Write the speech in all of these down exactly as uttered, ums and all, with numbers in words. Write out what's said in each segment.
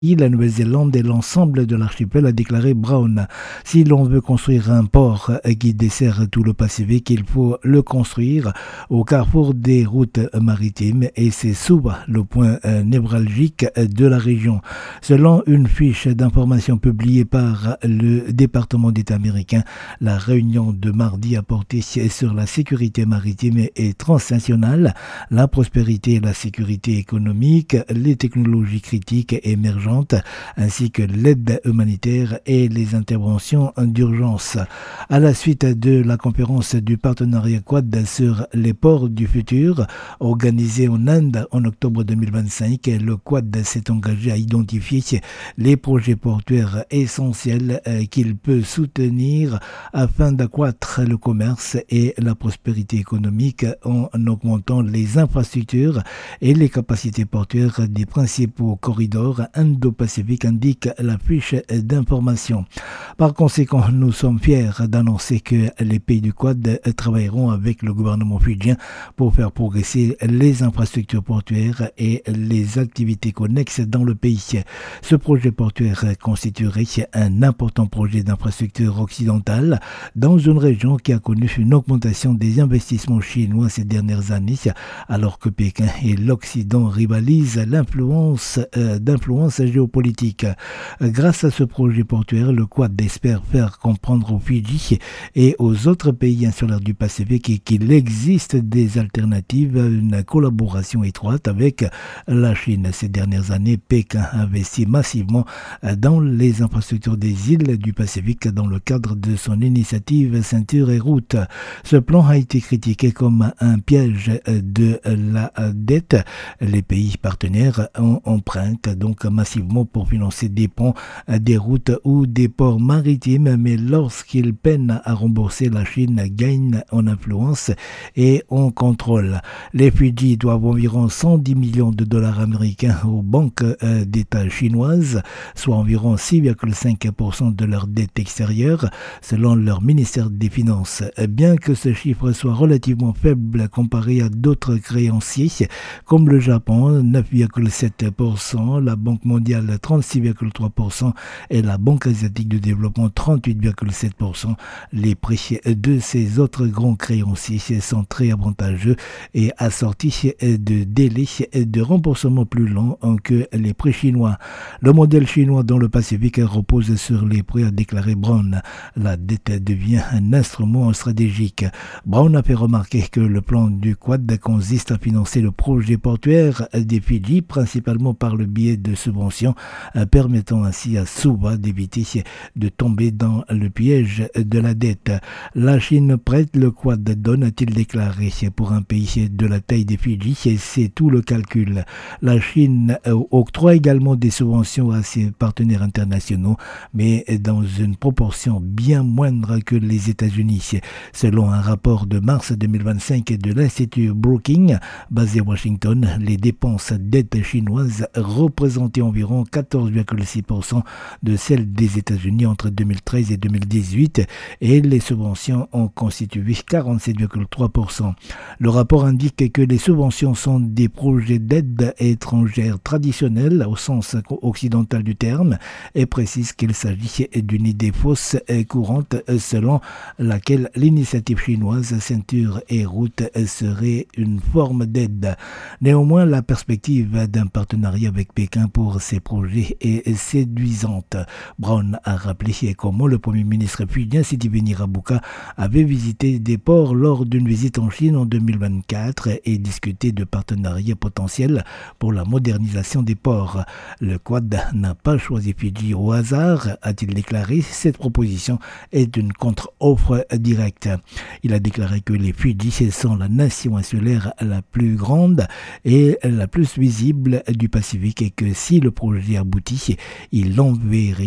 la Nouvelle-Zélande et l'ensemble de l'archipel, a déclaré Brown. Si l'on veut construire un port qui dessert tout le Pacifique, il faut le construire au carrefour des routes maritimes et c'est Suva le point névralgique de la région. Selon une fiche d'information publiée par le département d'État américain, la réunion de mardi a porté sur la sécurité maritime et transnationale, la prospérité et la sécurité économique, les technologies critiques et émergentes, ainsi que l'aide humanitaire et les interventions d'urgence. À la suite de la conférence du partenariat Quad sur les ports du futur, organisée en Inde en octobre deux mille vingt-cinq, le Quad s'est engagé à identifier les projets portuaires essentiels qu'il peut soutenir afin d'accroître le commerce et la prospérité économique en augmentant les infrastructures et les capacités portuaires des principaux corridors Indo-Pacifique, indique la fiche d'information. Par conséquent, nous sommes fiers d'annoncer que les pays du Quad travailleront avec le gouvernement fidjien pour faire progresser les infrastructures portuaires et les activités connexes dans le pays. Ce projet portuaire constituerait un important projet d'infrastructure occidentale dans une région qui a connu une augmentation des investissements chinois ces dernières années, alors que Pékin et l'Occident rivalisent l'influence euh, d'influence géopolitique. Grâce à ce projet portuaire, le Quad espère faire comprendre aux Fidji et aux autres pays insulaires du Pacifique qu'il existe des alternatives à une collaboration étroite avec la Chine. Ces dernières années, Pékin investit massivement dans les infrastructures des îles du Pacifique dans le cadre de son initiative Ceinture et Route. Ce plan a été critiqué comme un piège de la dette. Les pays partenaires empruntent donc massivement pour financer des ponts, des routes ou des ports maritimes, mais lorsqu'ils peinent à rembourser, la Chine gagne en influence et en contrôle. Les Fidji doivent environ cent dix millions de dollars américains aux banques d'État chinoises, soit environ six virgule cinq pour cent de leur dette extérieure, selon leur ministère des Finances. Bien que ce chiffre soit relativement faible comparé à d'autres créanciers, comme le Japon, neuf virgule sept pour cent, la Banque mondiale, trente-six virgule trois pour cent et la Banque asiatique de développement, trente-huit virgule sept pour cent, les prix de ces autres grands créanciers sont très avantageux et assortis de délais de remboursement plus longs que les prix chinois. Le modèle chinois dans le Pacifique repose sur les prêts, a déclaré Brown. La dette devient un instrument stratégique. Brown a fait remarquer que le plan du Quad consiste à financer le projet portuaire des Fidji, principalement par le biais de subventions, permettant ainsi à Suva d'éviter de tomber dans le piège de la dette. La Chine prête, le Quad donne, a-t-il déclaré. Pour un pays de la taille des Fidji, c'est tout le calcul. La Chine octroie également des subventions à ses partenaires internationaux, mais dans une proportion bien moindre que les États-Unis. Selon un rapport de mars deux mille vingt-cinq de l'Institut Brookings, basé à Washington, les dépenses d'aide chinoises représentaient environ quatorze virgule six pour cent de celles des États-Unis entre deux mille treize et deux mille dix-huit et les subventions ont constitué quarante-sept virgule trois pour cent. Le rapport indique que les subventions sont des projets d'aide étrangère traditionnels au sens occidental du terme et précise qu'il s'agit d'une idée fausse et courante selon laquelle l'initiative chinoise Ceinture et Route serait une forme d'aide. Néanmoins, la perspective d'un partenariat avec Pékin pour ces projets est séduisante. Brown a rappelé comment le Premier ministre fidjien Sitiveni Rabuka avait visité des ports lors d'une visite en Chine en deux mille vingt-quatre et discuté de partenariats potentiels pour la modernisation des ports. Le Quad n'a pas choisi Fidji au hasard, a-t-il déclaré. Cette proposition est une contre-offre directe. Il a déclaré que les Fidji sont la nation insulaire la plus grande et la plus visible du Pacifique et que si le projet aboutit, il enverrait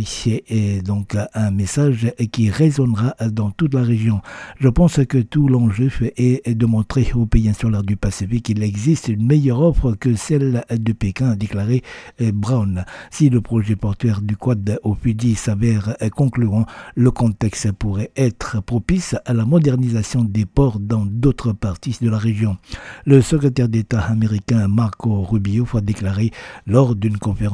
donc un message qui résonnera dans toute la région. Je pense que tout l'enjeu est de montrer aux pays insulaires du Pacifique qu'il existe une meilleure offre que celle de Pékin, a déclaré Brown. Si le projet portuaire du Quad au Fidji s'avère concluant, le contexte pourrait être propice à la modernisation des ports dans d'autres parties de la région. Le secrétaire d'État américain Marco Rubio a déclaré lors d'une conférence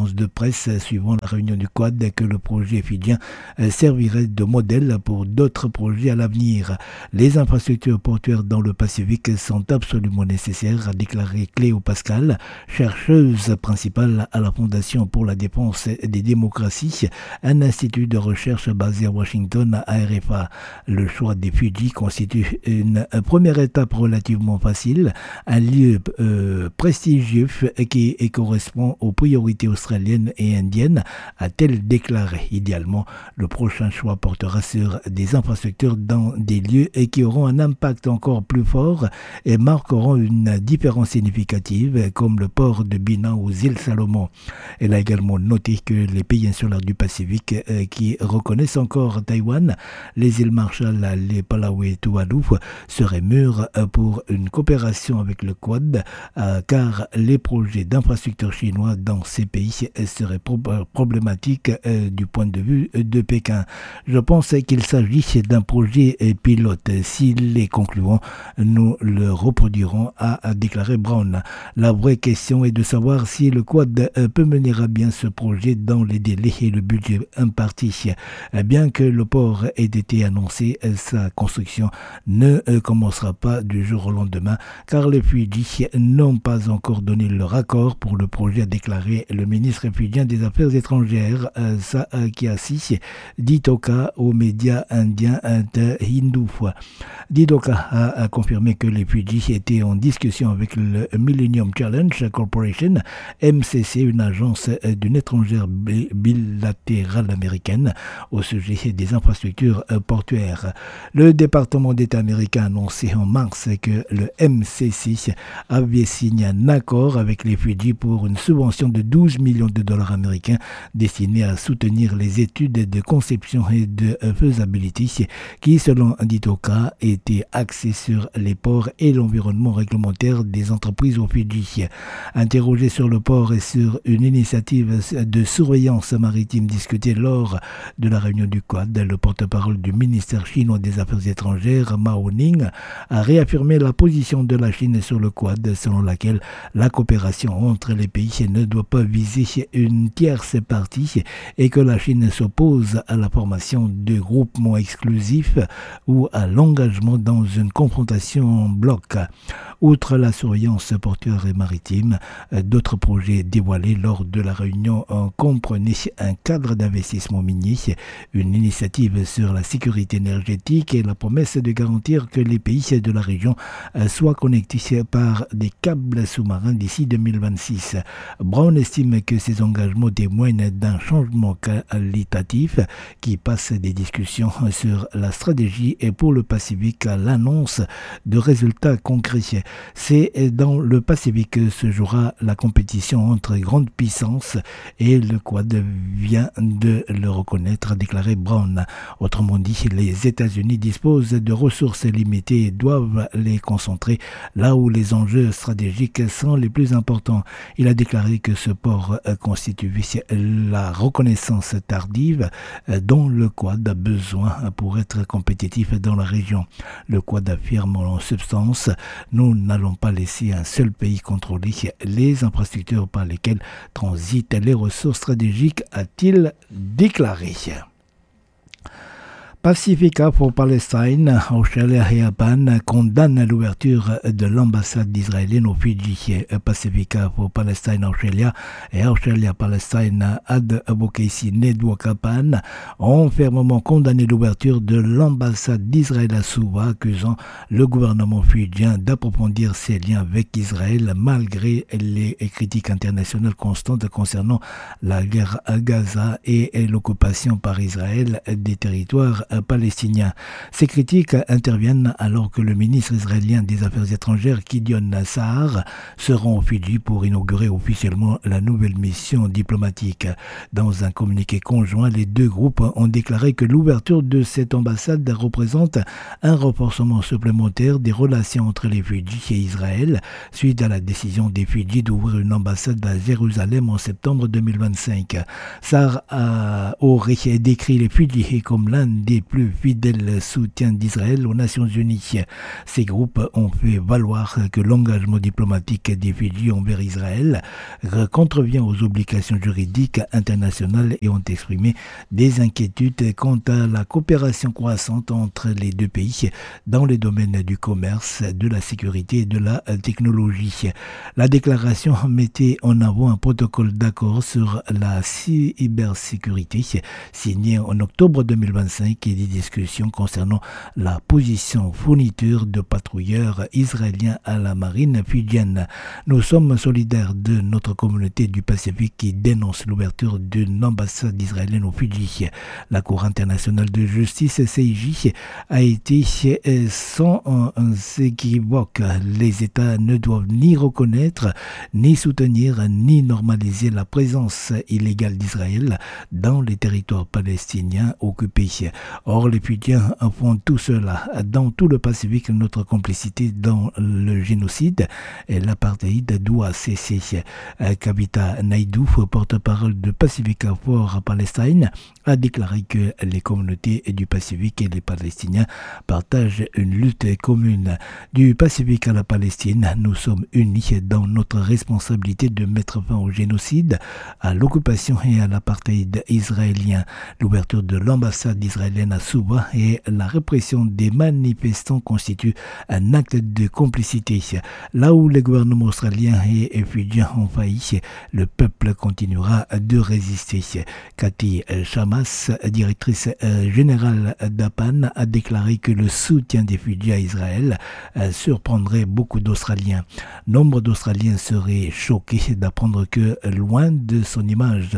conférence de presse suivant la réunion du Quad que le projet fidjien servirait de modèle pour d'autres projets à l'avenir. Les infrastructures portuaires dans le Pacifique sont absolument nécessaires, a déclaré Cléo Pascal, chercheuse principale à la Fondation pour la défense des démocraties, un institut de recherche basé à Washington à R F A. Le choix des Fidji constitue une première étape relativement facile, un lieu euh, prestigieux qui correspond aux priorités australiennes et indiennes, a-t-elle déclaré. Idéalement, le prochain choix portera sur des infrastructures dans des lieux qui auront un impact encore plus fort et marqueront une différence significative, comme le port de Bina aux îles Salomon. Elle a également noté que les pays insulaires du Pacifique euh, qui reconnaissent encore Taïwan, les îles Marshall, les Palau et Tuvalu seraient mûrs pour une coopération avec le Quad, euh, car les projets d'infrastructures chinois dans ces pays seraient pro- problématiques euh, du point de vue de Pékin. Je pense qu'il s'agit d'un projet pilote. S'il est concluant, nous le reproduirons, a, a déclaré Brown. La vraie question est de savoir si le Quad euh, peut mener à bien ce projet dans les délais et le budget imparti. Bien que le port ait été annoncé, sa construction ne euh, commencera pas du jour au lendemain, car les Fidji n'ont pas encore donné leur accord pour le projet, a déclaré le ministre fidjien des Affaires étrangères, euh, Sakiasi Ditoka, aux médias indiens de Hindu. Ditoka a, a confirmé que les Fidji étaient en discussion avec le Millennium Challenge Corporation, M C C, une agence d'une étrangère bilatérale américaine, au sujet des infrastructures portuaires. Le département d'État américain a annoncé en mars que le M C C avait signé un accord avec les Fidji pour une subvention de douze millions de dollars américains destinée à soutenir les études de conception et de faisabilité qui, selon Ditoka, étaient axées sur les ports et l'environnement réglementaire des entreprises aux Fidji. Interrogé sur le port et sur une initiative de surveillance maritime discutée lors de la réunion du Quad, le porte-parole du ministère chinois des Affaires étrangères, Mao Ning, a réaffirmé la position de la Chine sur le Quad, selon laquelle la coopération entre les pays ne doit pas viser une tierce partie et que la Chine s'oppose à la formation de groupements exclusifs ou à l'engagement dans une confrontation en bloc. Outre la surveillance portuaire et maritime, d'autres projets dévoilés lors de la réunion comprenaient un cadre d'investissement minier, une initiative sur la sécurité énergétique et la promesse de garantir que les pays de la région soient connectés par des câbles sous-marins d'ici deux mille vingt-six. Brown estime que ces engagements témoignent d'un changement qualitatif qui passe des discussions sur la stratégie et pour le Pacifique à l'annonce de résultats concrets. C'est dans le Pacifique que se jouera la compétition entre grandes puissances et le Quad vient de le reconnaître, a déclaré Brown. Autrement dit, les États-Unis disposent de ressources limitées et doivent les concentrer là où les enjeux stratégiques sont les plus importants. Il a déclaré que ce port constitue la reconnaissance tardive dont le Quad a besoin pour être compétitif dans la région. Le Quad affirme en substance: nous n'allons pas laisser un seul pays contrôler les infrastructures par lesquelles transitent les ressources stratégiques, a-t-il déclaré. Pacifica for Palestine, Australia et Japan condamnent l'ouverture de l'ambassade israélienne aux Fidji. Pacifica for Palestine Australia et Australia Palestine Advocacy Network Japan ont fermement condamné l'ouverture de l'ambassade d'Israël à Suva, accusant le gouvernement fidjien d'approfondir ses liens avec Israël malgré les critiques internationales constantes concernant la guerre à Gaza et l'occupation par Israël des territoires palestiniens. Ces critiques interviennent alors que le ministre israélien des Affaires étrangères, Gideon Sa'ar, se rend au Fidji pour inaugurer officiellement la nouvelle mission diplomatique. Dans un communiqué conjoint, les deux groupes ont déclaré que l'ouverture de cette ambassade représente un renforcement supplémentaire des relations entre les Fidji et Israël, suite à la décision des Fidji d'ouvrir une ambassade à Jérusalem en septembre deux mille vingt-cinq. Sa'ar aurait décrit les Fidji comme l'un des des plus fidèles soutiens d'Israël aux Nations Unies. Ces groupes ont fait valoir que l'engagement diplomatique des Fidji envers Israël contrevient aux obligations juridiques internationales et ont exprimé des inquiétudes quant à la coopération croissante entre les deux pays dans les domaines du commerce, de la sécurité et de la technologie. La déclaration mettait en avant un protocole d'accord sur la cybersécurité signé en octobre deux mille vingt-cinq et des discussions concernant la position fourniture de patrouilleurs israéliens à la marine fidjienne. Nous sommes solidaires de notre communauté du Pacifique qui dénonce l'ouverture d'une ambassade israélienne au Fidji. La Cour internationale de justice C I J a été sans équivoque. Les États ne doivent ni reconnaître, ni soutenir, ni normaliser la présence illégale d'Israël dans les territoires palestiniens occupés. Or, les Fidjiens font tout cela. Dans tout le Pacifique, notre complicité dans le génocide et l'apartheid doit cesser. Kavita Naidoo, porte-parole de Pacifica for Palestine, a déclaré que les communautés du Pacifique et les Palestiniens partagent une lutte commune. Du Pacifique à la Palestine, nous sommes unis dans notre responsabilité de mettre fin au génocide, à l'occupation et à l'apartheid israélien. L'ouverture de l'ambassade israélienne à Souba et la répression des manifestants constituent un acte de complicité. Là où les gouvernements australiens et fidjiens ont failli, le peuple continuera de résister. Cathy Chamas, directrice générale d'A P A N, a déclaré que le soutien des Fidji à Israël surprendrait beaucoup d'Australiens. Nombre d'Australiens seraient choqués d'apprendre que, loin de son image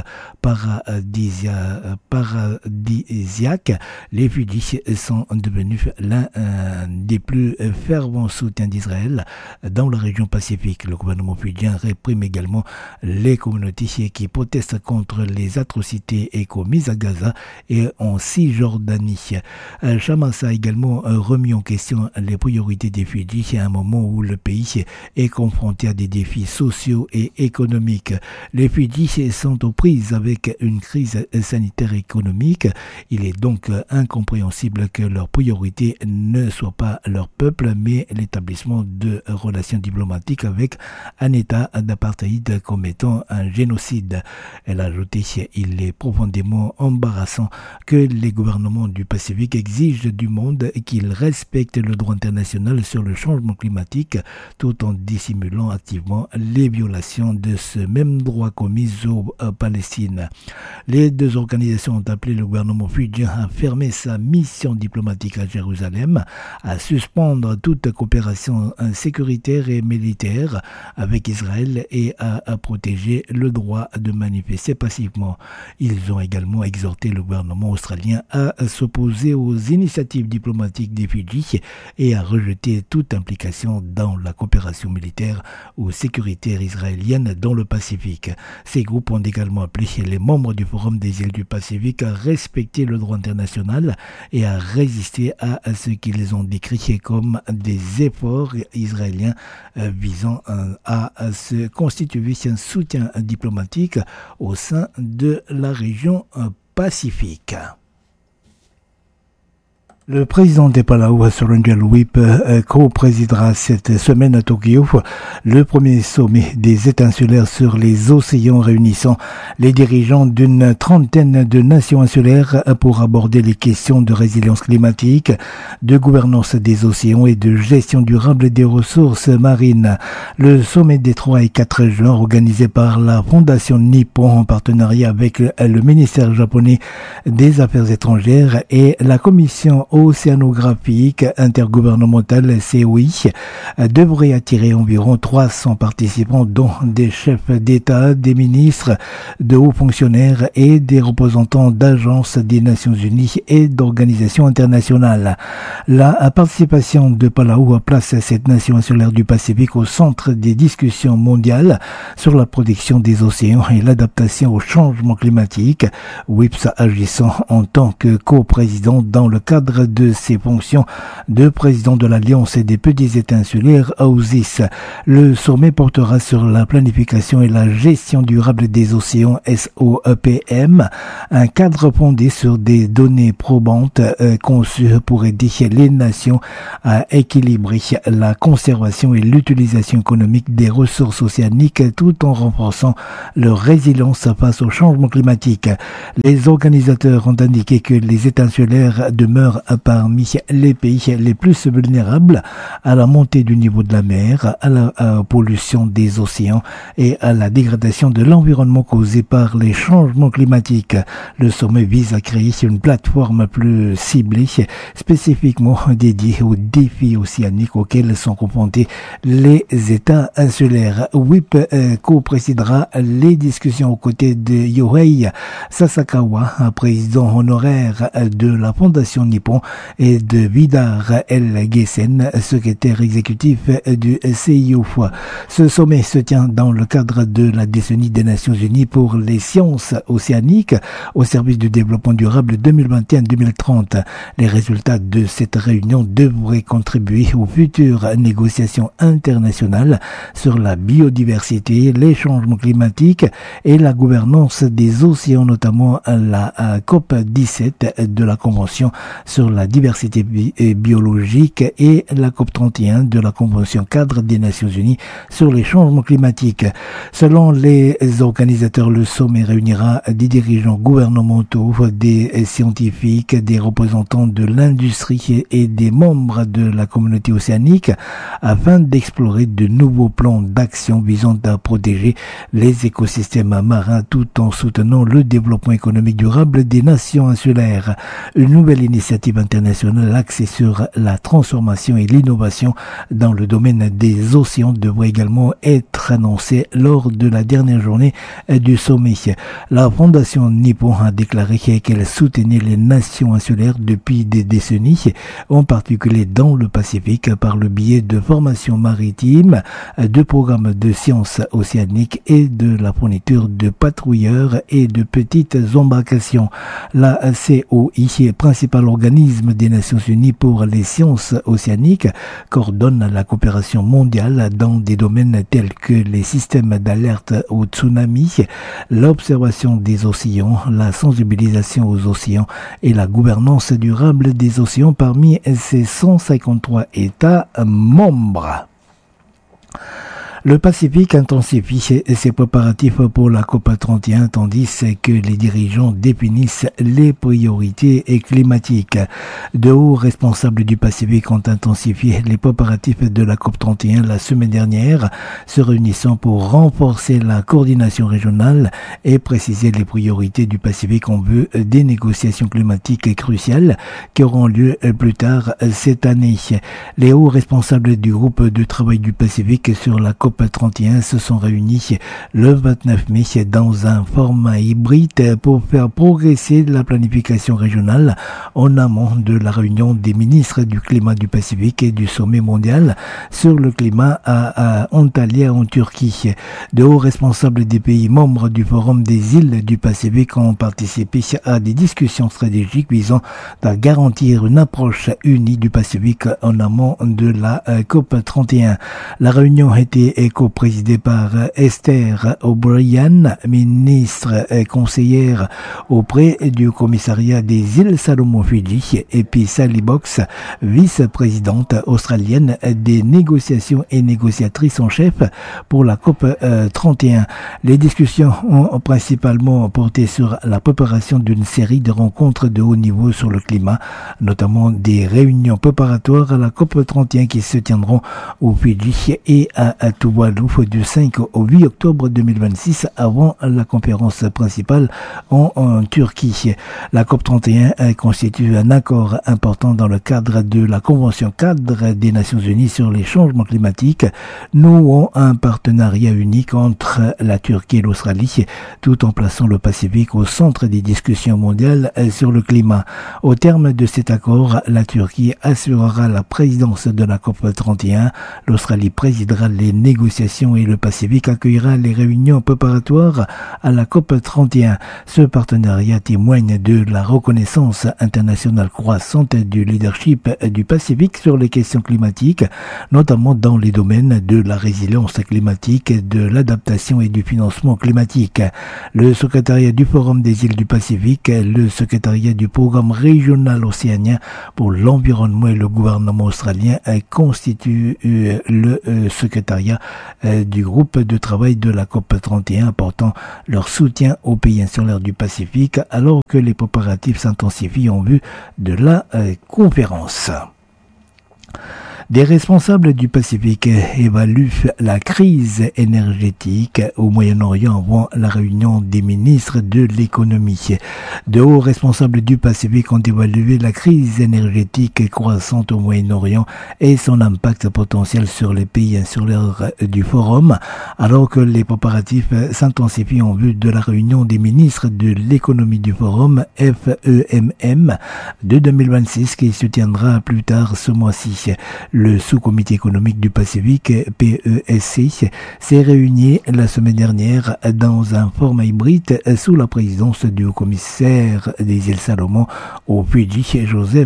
paradisia, paradisiaque, les Fidji sont devenus l'un des plus fervents soutiens d'Israël dans la région Pacifique. Le gouvernement fidjien réprime également les communautés qui protestent contre les atrocités commises à Gaza et en Cisjordanie. Chamas a également remis en question les priorités des Fidji à un moment où le pays est confronté à des défis sociaux et économiques. Les Fidji sont aux prises avec une crise sanitaire et économique. Il est donc incompréhensible que leur priorité ne soit pas leur peuple, mais l'établissement de relations diplomatiques avec un État d'apartheid commettant un génocide. Elle a ajouté qu'il est profondément embarrassant que les gouvernements du Pacifique exigent du monde qu'il respecte le droit international sur le changement climatique tout en dissimulant activement les violations de ce même droit commises aux euh, Palestine. Les deux organisations ont appelé le gouvernement fidjien à fermer sa mission diplomatique à Jérusalem, à suspendre toute coopération sécuritaire et militaire avec Israël et à, à protéger le droit de manifester pacifiquement. Ils ont également exhorté le gouvernement australien à s'opposer aux initiatives diplomatiques des Fidji et à rejeter toute implication dans la coopération militaire ou sécuritaire israélienne dans le Pacifique. Ces groupes ont également appelé les membres du Forum des îles du Pacifique à respecter le droit international et à résister à ce qu'ils ont décrit comme des efforts israéliens visant à se constituer un soutien diplomatique au sein de la région Pacifique. Le président des Palau, Surendra Luip, co-présidera cette semaine à Tokyo le premier sommet des États insulaires sur les océans réunissant les dirigeants d'une trentaine de nations insulaires pour aborder les questions de résilience climatique, de gouvernance des océans et de gestion durable des ressources marines. Le sommet des trois et quatre juin, organisé par la Fondation Nippon en partenariat avec le ministère japonais des Affaires étrangères et la Commission océanographique intergouvernementale C O I, devrait attirer environ trois cents participants, dont des chefs d'État, des ministres, de hauts fonctionnaires et des représentants d'agences des Nations Unies et d'organisations internationales. La participation de Palau place cette nation insulaire du Pacifique au centre des discussions mondiales sur la protection des océans et l'adaptation au changement climatique, W I P S agissant en tant que co-président dans le cadre partir de ses fonctions de président de l'Alliance des petits États insulaires, A U S I S. Le sommet portera sur la planification et la gestion durable des océans, S O E P M, un cadre fondé sur des données probantes euh, conçues pour aider les nations à équilibrer la conservation et l'utilisation économique des ressources océaniques tout en renforçant leur résilience face au changement climatique. Les organisateurs ont indiqué que les États insulaires demeurent parmi les pays les plus vulnérables à la montée du niveau de la mer, à la à pollution des océans et à la dégradation de l'environnement causée par les changements climatiques. Le sommet vise à créer une plateforme plus ciblée, spécifiquement dédiée aux défis océaniques auxquels sont confrontés les États insulaires. W I P euh, co-présidera les discussions aux côtés de Yohei Sasakawa, président honoraire de la Fondation Nippon, et de Vidar El Ghesen, secrétaire exécutif du C I O. Ce sommet se tient dans le cadre de la décennie des Nations Unies pour les sciences océaniques au service du développement durable deux mille vingt et un à deux mille trente. Les résultats de cette réunion devraient contribuer aux futures négociations internationales sur la biodiversité, les changements climatiques et la gouvernance des océans, notamment la COP dix-sept de la Convention sur la diversité bi- biologique et la COP trente et un de la Convention cadre des Nations Unies sur les changements climatiques. Selon les organisateurs, le sommet réunira des dirigeants gouvernementaux, des scientifiques, des représentants de l'industrie et des membres de la communauté océanique afin d'explorer de nouveaux plans d'action visant à protéger les écosystèmes marins tout en soutenant le développement économique durable des nations insulaires. Une nouvelle initiative internationale axée sur la transformation et l'innovation dans le domaine des océans devrait également être annoncée lors de la dernière journée du sommet. La Fondation Nippon a déclaré qu'elle soutenait les nations insulaires depuis des décennies, en particulier dans le Pacifique, par le biais de formations maritimes, de programmes de sciences océaniques et de la fourniture de patrouilleurs et de petites embarcations. La C O I, principal organisme des Nations Unies pour les sciences océaniques, coordonne la coopération mondiale dans des domaines tels que les systèmes d'alerte au tsunami, l'observation des océans, la sensibilisation aux océans et la gouvernance durable des océans parmi ses cent cinquante-trois États membres. Le Pacifique intensifie ses préparatifs pour la COP trente et un tandis que les dirigeants définissent les priorités climatiques. De hauts responsables du Pacifique ont intensifié les préparatifs de la COP trente et un la semaine dernière, se réunissant pour renforcer la coordination régionale et préciser les priorités du Pacifique en vue des négociations climatiques cruciales qui auront lieu plus tard cette année. Les hauts responsables du groupe de travail du Pacifique sur la COP trente et un se sont réunis le vingt-neuf mai dans un format hybride pour faire progresser la planification régionale en amont de la réunion des ministres du climat du Pacifique et du sommet mondial sur le climat à, à Antalya en Turquie. De hauts responsables des pays membres du Forum des îles du Pacifique ont participé à des discussions stratégiques visant à garantir une approche unie du Pacifique en amont de la COP trente et un. La réunion a été co-présidée par Esther O'Brien, ministre et conseillère auprès du commissariat des îles Salomon-Fidji, et puis Sally Box, vice-présidente australienne des négociations et négociatrice en chef pour la COP trente et un. Les discussions ont principalement porté sur la préparation d'une série de rencontres de haut niveau sur le climat, notamment des réunions préparatoires à la COP trente et un qui se tiendront au Fidji et à Tuvalu du cinq au huit octobre deux mille vingt-six avant la conférence principale en, en Turquie. La COP trente et un constitue un accord important dans le cadre de la Convention cadre des Nations Unies sur les changements climatiques, nouant un partenariat unique entre la Turquie et l'Australie, tout en plaçant le Pacifique au centre des discussions mondiales sur le climat. Au terme de cet accord, la Turquie assurera la présidence de la COP trente et un, l'Australie présidera les négociations négociations et le Pacifique accueillera les réunions préparatoires à la COP trente et un. Ce partenariat témoigne de la reconnaissance internationale croissante du leadership du Pacifique sur les questions climatiques, notamment dans les domaines de la résilience climatique, de l'adaptation et du financement climatique. Le secrétariat du Forum des îles du Pacifique, le secrétariat du programme régional océanien pour l'environnement et le gouvernement australien constituent le secrétariat du groupe de travail de la COP trente et un, apportant leur soutien aux pays insulaires du Pacifique alors que les préparatifs s'intensifient en vue de la conférence. Des responsables du Pacifique évaluent la crise énergétique au Moyen-Orient avant la réunion des ministres de l'économie. De hauts responsables du Pacifique ont évalué la crise énergétique croissante au Moyen-Orient et son impact potentiel sur les pays insulaires du Forum, alors que les préparatifs s'intensifient en vue de la réunion des ministres de l'économie du Forum F E M M de deux mille vingt-six qui se tiendra plus tard ce mois-ci. Le sous-comité économique du Pacifique, P E S C, s'est réuni la semaine dernière dans un format hybride sous la présidence du haut-commissaire des îles Salomon au Fidji, Joseph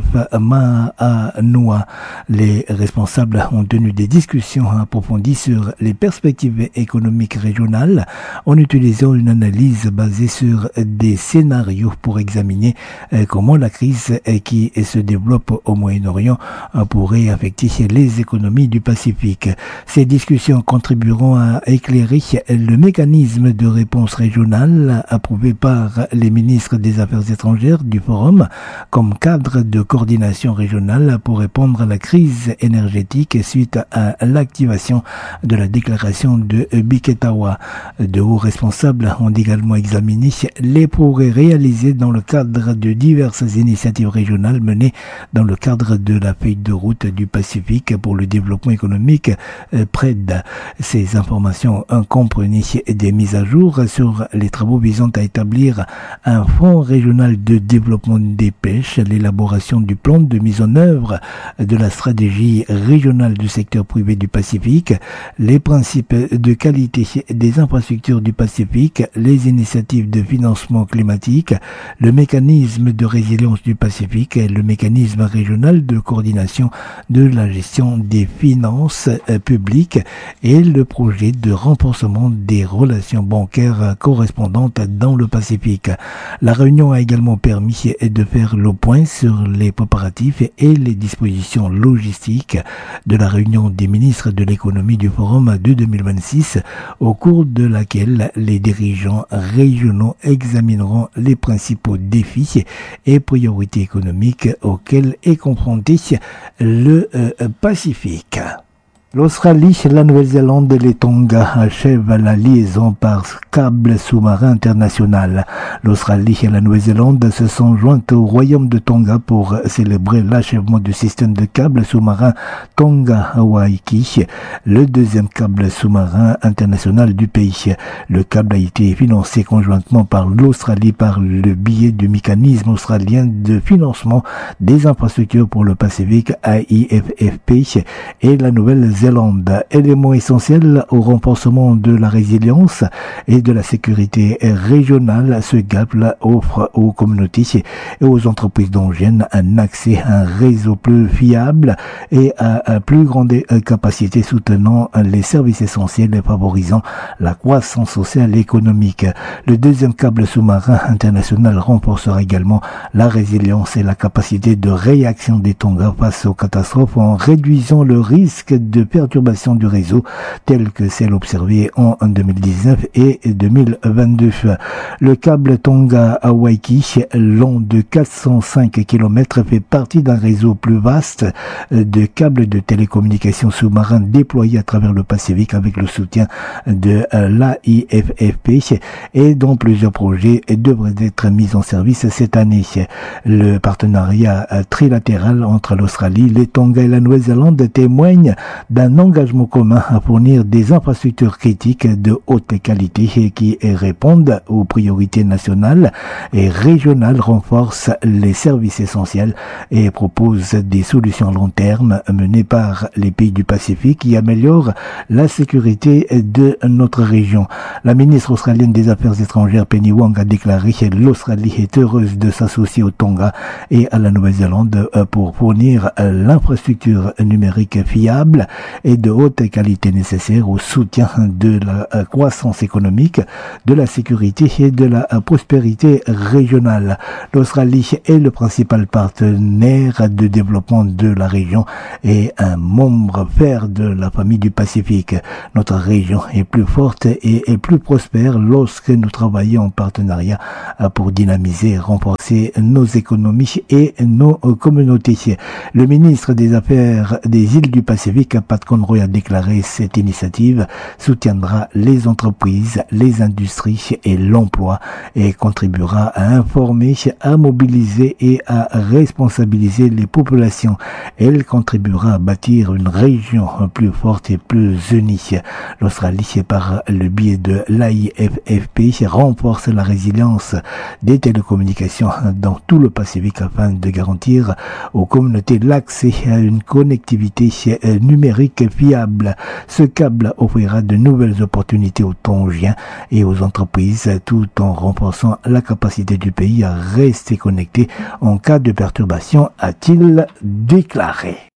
Maanoa. Les responsables ont tenu des discussions approfondies sur les perspectives économiques régionales en utilisant une analyse basée sur des scénarios pour examiner comment la crise qui se développe au Moyen-Orient pourrait affecter les économies du Pacifique. Ces discussions contribueront à éclairer le mécanisme de réponse régionale approuvé par les ministres des Affaires étrangères du Forum comme cadre de coordination régionale pour répondre à la crise énergétique suite à l'activation de la déclaration de Biketawa. De hauts responsables ont également examiné les progrès réalisés dans le cadre de diverses initiatives régionales menées dans le cadre de la feuille de route du Pacifique pour le développement économique euh, P R E D. Ces informations comprenaient des mises à jour sur les travaux visant à établir un fonds régional de développement des pêches, l'élaboration du plan de mise en œuvre de la stratégie régionale du secteur privé du Pacifique, les principes de qualité des infrastructures du Pacifique, les initiatives de financement climatique, le mécanisme de résilience du Pacifique et le mécanisme régional de coordination de la gestion des finances publiques et le projet de renforcement des relations bancaires correspondantes dans le Pacifique. La réunion a également permis de faire le point sur les préparatifs et les dispositions logistiques de la réunion des ministres de l'économie du Forum de deux mille vingt-six, au cours de laquelle les dirigeants régionaux examineront les principaux défis et priorités économiques auxquels est confronté le euh, Pacifique. L'Australie, la Nouvelle-Zélande et les Tonga achèvent la liaison par câble sous-marin international. L'Australie et la Nouvelle-Zélande se sont jointes au royaume de Tonga pour célébrer l'achèvement du système de câble sous-marin Tonga-Waiki, le deuxième câble sous-marin international du pays. Le câble a été financé conjointement par l'Australie par le biais du mécanisme australien de financement des infrastructures pour le Pacifique A I F F P et la Nouvelle-Zélande. Élément essentiel au renforcement de la résilience et de la sécurité régionale, ce câble offre aux communautés et aux entreprises tongiennes un accès à un réseau plus fiable et à une plus grande capacité soutenant les services essentiels et favorisant la croissance sociale et économique. Le deuxième câble sous-marin international renforcera également la résilience et la capacité de réaction des Tonga face aux catastrophes en réduisant le risque de perturbation du réseau telle que celle observée en deux mille dix-neuf et deux mille vingt-deux. Le câble Tonga-Waiki, long de quatre cent cinq kilomètres, fait partie d'un réseau plus vaste de câbles de télécommunications sous-marins déployés à travers le Pacifique avec le soutien de l'A I F F P et dont plusieurs projets devraient être mis en service cette année. Le partenariat trilatéral entre l'Australie, les Tonga et la Nouvelle-Zélande témoigne d'un engagement commun à fournir des infrastructures critiques de haute qualité qui répondent aux priorités nationales et régionales, renforcent les services essentiels et proposent des solutions à long terme menées par les pays du Pacifique qui améliorent la sécurité de notre région. La ministre australienne des Affaires étrangères Penny Wong a déclaré que l'Australie est heureuse de s'associer au Tonga et à la Nouvelle-Zélande pour fournir l'infrastructure numérique fiable et de haute qualité nécessaire au soutien de la croissance économique, de la sécurité et de la prospérité régionale. L'Australie est le principal partenaire de développement de la région et un membre fer de la famille du Pacifique. Notre région est plus forte et est plus prospère lorsque nous travaillons en partenariat pour dynamiser et renforcer nos économies et nos communautés. Le ministre des Affaires des îles du Pacifique, Pat Conroy, a déclaré cette initiative soutiendra les entreprises, les industries et l'emploi et contribuera à informer, à mobiliser et à responsabiliser les populations. Elle contribuera à bâtir une région plus forte et plus unie. L'Australie, par le biais de l'A I F F P, renforce la résilience des télécommunications dans tout le Pacifique afin de garantir aux communautés l'accès à une connectivité numérique fiable. Ce câble offrira de nouvelles opportunités aux Tongiens et aux entreprises tout en renforçant la capacité du pays à rester connecté en cas de perturbation, a-t-il déclaré.